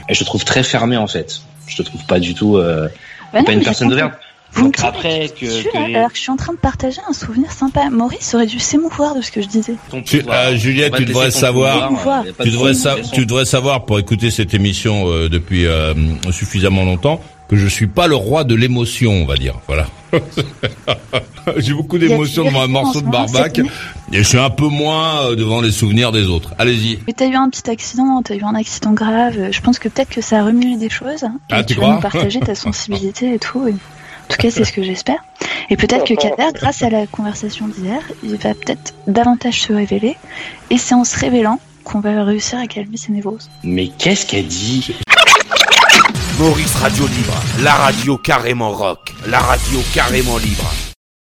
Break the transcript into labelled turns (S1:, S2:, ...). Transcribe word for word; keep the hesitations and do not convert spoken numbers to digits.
S1: Et je te trouve très fermé en fait. Je te trouve pas du tout euh,
S2: bah non,
S1: pas une personne ouverte.
S2: Vous
S1: Donc
S2: me
S1: après que,
S2: dessus,
S1: que
S2: là,
S1: les...
S2: alors que je suis en train de partager un souvenir sympa. Maurice aurait dû s'émouvoir de ce que je disais.
S3: Tu, euh, Juliette, tu devrais savoir,
S2: pouvoir,
S3: tu devrais sa- tu devrais savoir pour écouter cette émission euh, depuis euh, suffisamment longtemps que je suis pas le roi de l'émotion, on va dire. Voilà. J'ai beaucoup d'émotions devant un morceau de barbac et je suis un peu moins euh, devant les souvenirs des autres. Allez-y.
S2: Mais t'as eu un petit accident, t'as eu un accident grave. Je pense que peut-être que ça a remué des choses.
S3: Ah,
S2: et
S3: tu
S2: tu
S3: crois
S2: vas nous partager ta sensibilité et tout. Et... En tout cas, c'est ce que j'espère. Et peut-être que Kader, grâce à la conversation d'hier, il va peut-être davantage se révéler. Et c'est en se révélant qu'on va réussir à calmer ses névroses.
S1: Mais qu'est-ce qu'elle dit ?
S4: Maurice Radio Libre, la radio carrément rock, la radio carrément libre.